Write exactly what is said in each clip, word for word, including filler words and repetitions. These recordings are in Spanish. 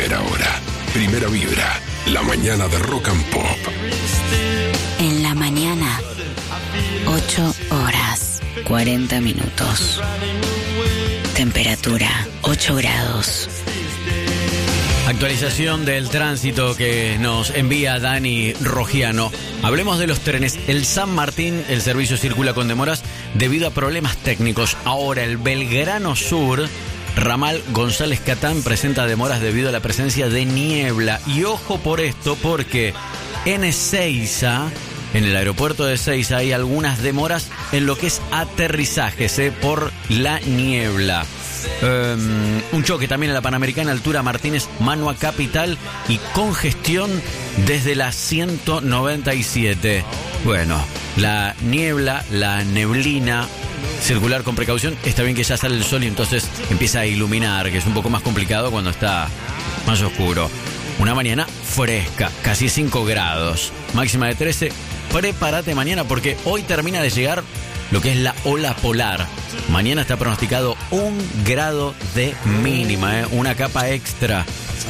primera hora. Primera Vibra, la mañana de Rock and Pop. En la mañana, ocho horas, cuarenta minutos. Temperatura, ocho grados. Actualización del tránsito que nos envía Dani Rogiano. Hablemos de los trenes. El San Martín, el servicio circula con demoras debido a problemas técnicos. Ahora el Belgrano Sur, ramal González Catán, presenta demoras debido a la presencia de niebla. Y ojo por esto, porque en Ezeiza, en el aeropuerto de Ezeiza, hay algunas demoras en lo que es aterrizajes, ¿eh? Por la niebla. Um, un choque también en la Panamericana, altura Martínez, Manua Capital, y congestión desde la ciento noventa y siete. Bueno, la niebla, la neblina, circular con precaución. Está bien que ya sale el sol y entonces empieza a iluminar, que es un poco más complicado cuando está más oscuro. Una mañana fresca, casi cinco grados, máxima de trece. Prepárate mañana porque hoy termina de llegar lo que es la ola polar. Mañana está pronosticado un grado de mínima, ¿eh? Una capa extra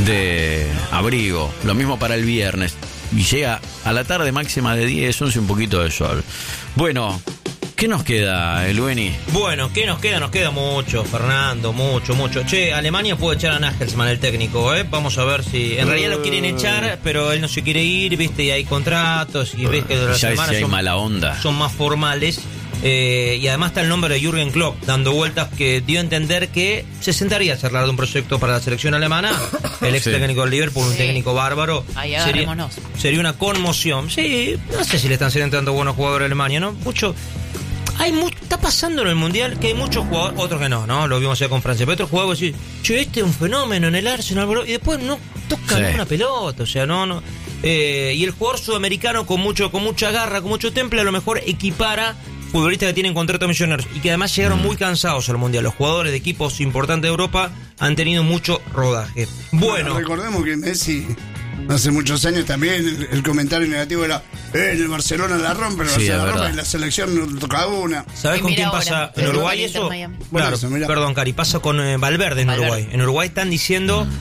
de abrigo. Lo mismo para el viernes. Y llega a la tarde máxima de diez, once, un poquito de sol. Bueno, ¿qué nos queda, Elueni? Bueno, ¿qué nos queda? Nos queda mucho, Fernando, mucho, mucho. Che, Alemania puede echar a Nagelsmann, el técnico, ¿eh? Vamos a ver si... En realidad lo quieren echar, pero él no se quiere ir, ¿viste? Y hay contratos, y ves que las ya semanas hay son, mala onda. son más formales. Eh, y además está el nombre de Jürgen Klopp dando vueltas, que dio a entender que se sentaría a charlar de un proyecto para la selección alemana. El ex sí. técnico del Liverpool, un sí. técnico bárbaro. Ahí sería, sería una conmoción. Sí, no sé si le están saliendo tanto buenos jugadores a Alemania, ¿no? Mucho. Hay mucho, está pasando en el Mundial que hay muchos jugadores, otros que no, ¿no? Lo vimos ya con Francia, pero otros jugadores que dicen, che, este es un fenómeno en el Arsenal, bro, y después no tocan sí. una pelota, o sea, no, no. Eh, y el jugador sudamericano con mucho, con mucha garra, con mucho temple, a lo mejor equipara futbolistas que tienen contrato millonarios y que además llegaron muy cansados al Mundial. Los jugadores de equipos importantes de Europa han tenido mucho rodaje. Bueno, bueno recordemos que Messi hace muchos años también el, el comentario negativo era eh, en el Barcelona la rompe, el sí, Barcelona la rompe, en la selección no toca una. ¿Sabés con quién pasa en Uruguay eso? Bueno, claro, eso perdón, Cari, pasa con eh, Valverde en Valverde. Uruguay. En Uruguay están diciendo mm.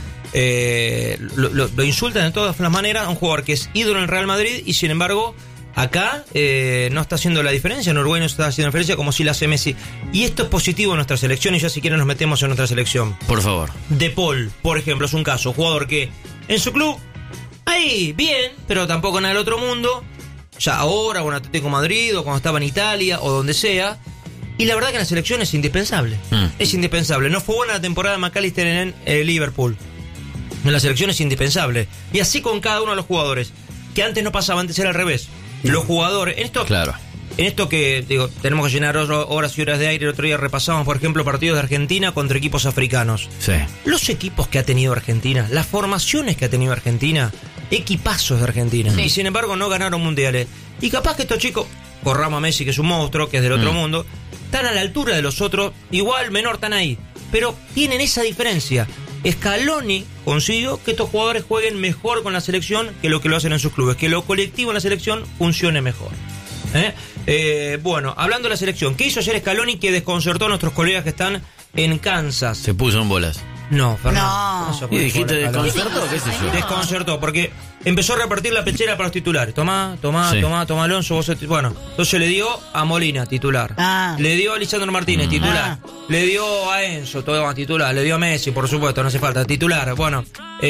eh, lo, lo, lo insultan de todas las maneras a un jugador que es ídolo en el Real Madrid y sin embargo acá eh, no está haciendo la diferencia, en Uruguay no está haciendo la diferencia como si la hace Messi. Y esto es positivo en nuestra selección y ya si quieren nos metemos en nuestra selección. Por favor. De Paul, por ejemplo, es un caso, jugador que en su club, ahí, bien, pero tampoco nada del otro mundo, ya ahora o en Atlético Madrid o cuando estaba en Italia o donde sea, y la verdad que en la selección es indispensable, mm. es indispensable. No fue buena la temporada de McAllister en eh, Liverpool, en la selección es indispensable. Y así con cada uno de los jugadores, que antes no pasaba, antes era al revés. Los jugadores, en esto, claro. en esto que digo, tenemos que llenar horas y horas de aire. El otro día repasamos, por ejemplo, partidos de Argentina contra equipos africanos. Sí. Los equipos que ha tenido Argentina, las formaciones que ha tenido Argentina, equipazos de Argentina. Sí. Y sin embargo no ganaron mundiales. Y capaz que estos chicos, corramos a Messi, que es un monstruo, que es del otro mm. mundo, están a la altura de los otros, igual, menor, están ahí. Pero tienen esa diferencia. Scaloni consiguió que estos jugadores jueguen mejor con la selección que lo que lo hacen en sus clubes, que lo colectivo en la selección funcione mejor. ¿Eh? Eh, bueno, hablando de la selección, ¿qué hizo ayer Scaloni que desconcertó a nuestros colegas que están en Kansas? Se puso en bolas. No, Fernando. No. ¿Y dijiste desconcertó? ¿Qué sé yo? Desconcertó, porque empezó a repartir la pechera para los titulares. Tomá, tomá, sí. tomá, tomá, Alonso. Vos sos... Bueno, entonces le dio a Molina, titular. Ah. Le dio a Lisandro Martínez, mm. titular. Ah. Le dio a Enzo, todo titular. Le dio a Messi, por supuesto, no hace falta. Titular. Bueno,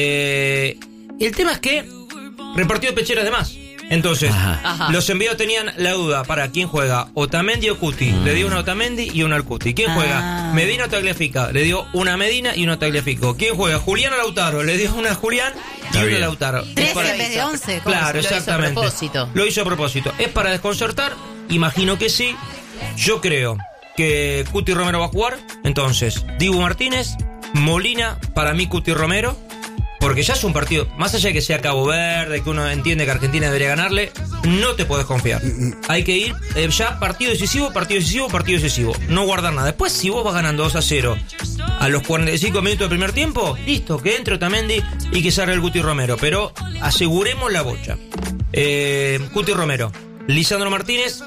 eh, el tema es que repartió pecheras de más. Entonces, Ajá. Ajá. los enviados tenían la duda para quién juega, Otamendi o Cuti. Mm. Le dio una a Otamendi y una al Cuti. ¿Quién ah. juega? Medina o Tagliafico. Le dio una a Medina y una a Tagliafico. ¿Quién juega? Julián o Lautaro. Le dio una a Julián y Está una bien. a Lautaro. Tres en vez de once. Claro, exactamente. Lo hizo a propósito. Lo hizo a propósito. ¿Es para desconcertar? Imagino que sí. Yo creo que Cuti Romero va a jugar. Entonces, Dibu Martínez, Molina, para mí Cuti Romero. Porque ya es un partido, más allá de que sea Cabo Verde, que uno entiende que Argentina debería ganarle, no te podés confiar. Hay que ir eh, ya partido decisivo, partido decisivo, partido decisivo. No guardar nada. Después, si vos vas ganando dos a cero a los cuarenta y cinco minutos del primer tiempo, listo, que entre Otamendi y que salga el Cuti Romero. Pero aseguremos la bocha. Eh, Cuti Romero, Lisandro Martínez,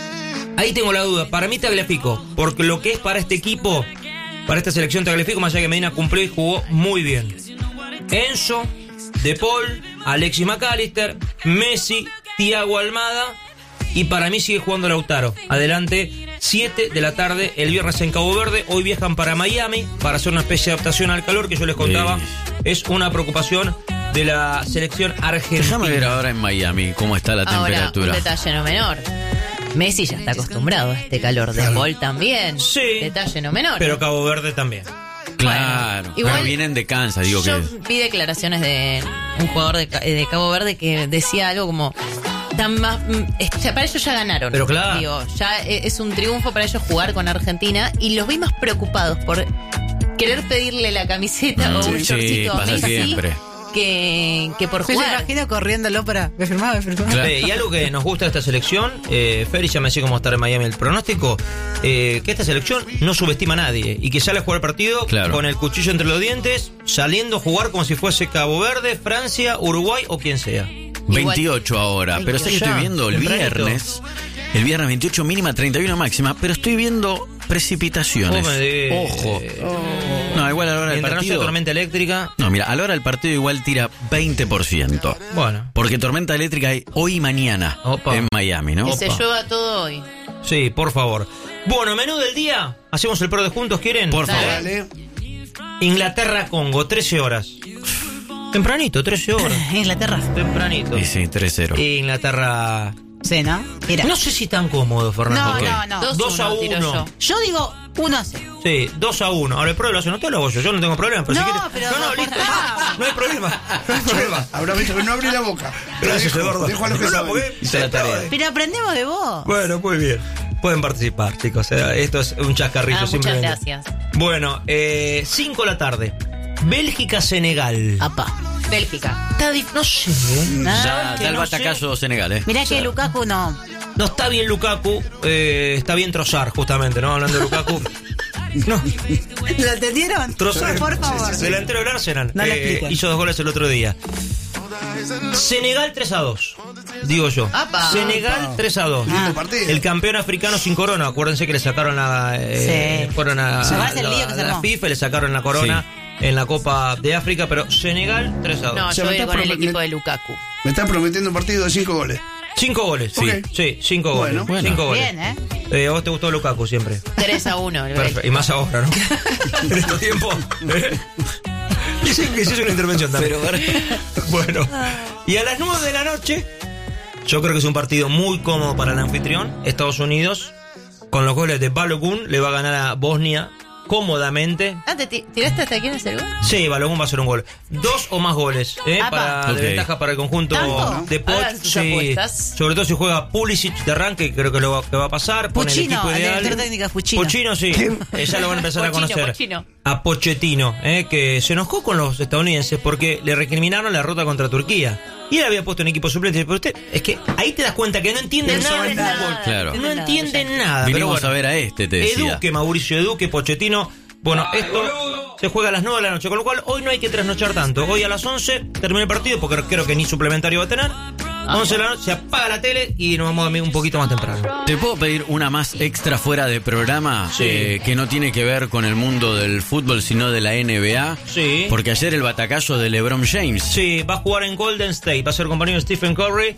ahí tengo la duda. Para mí Tagliafico, porque lo que es para este equipo, para esta selección Tagliafico, más allá que Medina cumplió y jugó muy bien. Enzo, De Paul, Alexis McAllister, Messi, Thiago Almada y para mí sigue jugando Lautaro. Adelante, siete de la tarde el viernes en Cabo Verde. Hoy viajan para Miami para hacer una especie de adaptación al calor que yo les contaba. Sí. Es una preocupación de la selección argentina. Déjame ver ahora en Miami cómo está la Ahora, temperatura. un detalle no menor. Messi ya está acostumbrado a este calor. De Paul también. Sí. Detalle no menor. Pero Cabo Verde también. Claro, Bueno, igual bueno, vienen de Kansas, digo Yo que... vi declaraciones de un jugador de, Ca- de Cabo Verde que decía algo como... Tan más, mm, es- ya para ellos ya ganaron. Pero claro. Digo, ya e- es un triunfo para ellos jugar con Argentina. Y los vi más preocupados por querer pedirle la camiseta Mm, o un sí, shortcito a pasa Messi siempre. que, que por Sí, me jugar. imagino corriéndolo para... Me firmaba, me firmaba. Claro. Eh, y algo que nos gusta de esta selección, eh, Feri ya me decía cómo estar en Miami el pronóstico, eh, que esta selección no subestima a nadie y que sale a jugar el partido Claro. con el cuchillo entre los dientes, saliendo a jugar como si fuese Cabo Verde, Francia, Uruguay o quien sea. veintiocho ahora, pero sé que Ya, estoy viendo el tempranito. viernes, el viernes veintiocho mínima, treinta y uno máxima, pero estoy viendo precipitaciones. Oh, me de- Ojo. No, igual a la hora del Mientras no sea partido. tormenta eléctrica, No, mira, a la hora del partido igual tira veinte por ciento. bueno. Porque tormenta eléctrica hay hoy y mañana Opa. en Miami, ¿no? Que se Opa. llueva todo hoy. Sí, por favor. Bueno, menú del día. ¿Hacemos el pro de juntos, quieren? Por favor. Dale. Inglaterra-Congo, trece horas. Tempranito, trece horas. Inglaterra. Tempranito. Y sí, tres cero. Inglaterra... Sí, ¿no? Mira. No sé si tan cómodo, Fernando. No, Ok. no, no. Dos, Dos a uno, tiro uno. yo. Yo digo uno a cero. Sí, dos a uno. Ahora el pro lo hace, no te lo hago yo, yo no tengo problema. Pero No, si quieres... pero- no, no, listo. No hay problema. No hay problema. Habrá visto que no abrí la boca. Gracias, Dejo- Eduardo. Dejo a los que No, no, saben. porque- Hice la tarea. Pero aprendemos de vos. Bueno, muy bien. Pueden participar, chicos. eh, Esto es un chascarrillo Ah, muchas simplemente. gracias. Bueno, eh, cinco de la tarde. Bélgica-Senegal. Apa. Bélgica. Está dif- no sé. ¿eh? Ya, que da el no sé. batacazo Senegal, ¿eh? Mirá que Lukaku no. No está bien Lukaku, eh, está bien Trossard, justamente, ¿no? Hablando de Lukaku. No, ¿Lo entendieron? Trossard, Por favor. delantero del Arsenal. No lo eh, expliquen. hizo dos goles el otro día. Senegal tres a dos, digo yo. Apa. Senegal tres a dos. Lindo partido. El campeón africano sin corona. Acuérdense que le sacaron la eh, Sí. fueron a, Se va a a hacer la, lío que se a la armó. FIFA y le sacaron la corona en la Copa de África, pero Senegal tres a dos. No, Se yo me voy está con el promet- equipo de Lukaku. Me están prometiendo un partido de cinco goles. Cinco goles, sí, Ok. sí, cinco goles. Bueno. Bueno. Cinco goles. Bien, ¿eh? Eh, ¿A vos te gustó Lukaku siempre? tres a uno. el Perfecto. Y más ahora, ¿no? En estos tiempos. ¿eh? Dicen que hiciste una intervención también. Bueno. Y a las nueve de la noche, yo creo que es un partido muy cómodo para el anfitrión. Estados Unidos, con los goles de Balogun, le va a ganar a Bosnia cómodamente. Ah, ¿te ti- tiraste hasta aquí en ese gol? Sí, Balogun va a hacer un gol. Dos o más goles, ¿eh? Apa. Para, Ok. de ventaja para el conjunto ¿Tanto? de Poch. Hagan sus Sí. apuestas. Sobre todo si juega Pulisic de arranque, creo que lo va, que va a pasar. Pone el Puchino, equipo el ideal. director técnico es Puchino. Puchino, sí. Eh, ya lo van a empezar a Pochino, conocer. Pochino. A Pochettino, eh, que se enojó con los estadounidenses porque le recriminaron la derrota contra Turquía. Y él había puesto un equipo suplente. Pero usted, es que ahí te das cuenta que no entienden No nada saben de nada. fútbol. Claro. No entienden nada. Pero Vinimos bueno. a ver a este, te decía. Eduque, Mauricio Eduque, Pochettino. Bueno, esto se juega a las nueve de la noche, con lo cual hoy no hay que trasnochar tanto. Hoy a las once termina el partido, porque creo que ni suplementario va a tener. once de la noche, se apaga la tele y nos vamos a dormir un poquito más temprano. ¿Te puedo pedir una más extra fuera de programa? Sí. Eh, que no tiene que ver con el mundo del fútbol, sino de la N B A. Sí. Porque ayer el batacazo de LeBron James. Sí, va a jugar en Golden State, va a ser compañero de Stephen Curry.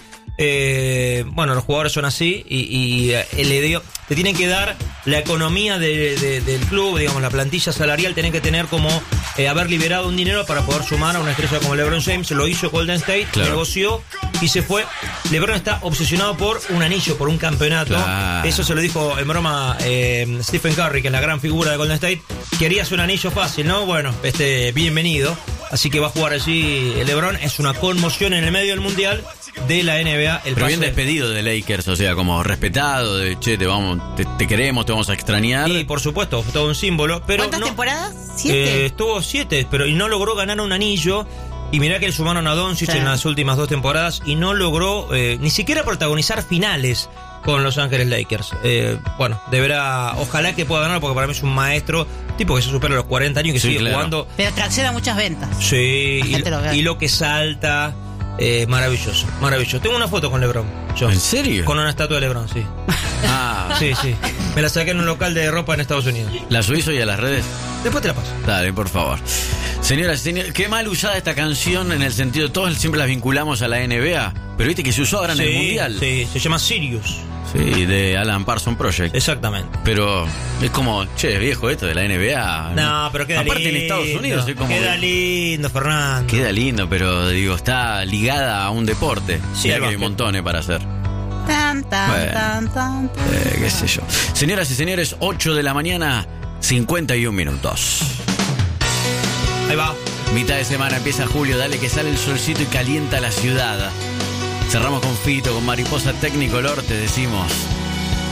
Eh, bueno, los jugadores son así y, y, eh, le dio, te tienen que dar la economía de- de- del club, digamos, la plantilla salarial, tienen que tener como eh, haber liberado un dinero para poder sumar a una estrella como LeBron James. Lo hizo Golden State, Claro. negoció y se fue. LeBron está obsesionado por un anillo, por un campeonato. Claro. Eso se lo dijo en broma eh, Stephen Curry, que es la gran figura de Golden State. Querías un anillo fácil, ¿no? Bueno, este, bienvenido. Así que va a jugar allí LeBron. Es una conmoción en el medio del mundial de la N B A. El Pero bien pase- despedido de Lakers, o sea, como respetado, de che, te vamos, te, te queremos, te vamos a extrañar. Y por supuesto, todo un símbolo. Pero ¿Cuántas no- temporadas? Eh, ¿Siete? estuvo siete, pero y no logró ganar un anillo. Y mirá que le sumaron a Doncic Sí. en las últimas dos temporadas y no logró eh, ni siquiera protagonizar finales con Los Ángeles Lakers. Eh, bueno, deberá, ojalá que pueda ganar porque para mí es un maestro, tipo que se supera los cuarenta años y que Sí, sigue claro. jugando. Pero tracciona muchas ventas. Sí, La y, gente lo ve. y lo que salta, eh, maravilloso, maravilloso. Tengo una foto con LeBron. Yo. ¿En serio? Con una estatua de LeBron, sí. Ah, Sí, sí. Me la saqué en un local de ropa en Estados Unidos. ¿la subís hoy a las redes? Después te la paso. Dale, por favor. Señoras y señores, qué mal usada esta canción en el sentido, todos siempre las vinculamos a la N B A, pero viste que se usó ahora en Sí, el Mundial. Sí, se llama Sirius. Sí, de Alan Parsons Project. Exactamente. Pero es como, che, viejo, esto de la N B A. No, pero queda Aparte lindo. en Estados Unidos es como Queda que- lindo, Fernando. Queda lindo, pero digo, está ligada a un deporte. Sí, Mirá al que hay básquet. montones para hacer. Tan, tan, Bueno. tan, tan, tan. Eh, qué sé yo. Señoras y señores, ocho de la mañana, cincuenta y un minutos. Ahí va. Mitad de semana, empieza julio, dale que sale el solcito y calienta la ciudad. Cerramos con Fito, con Mariposa Technicolor, te decimos.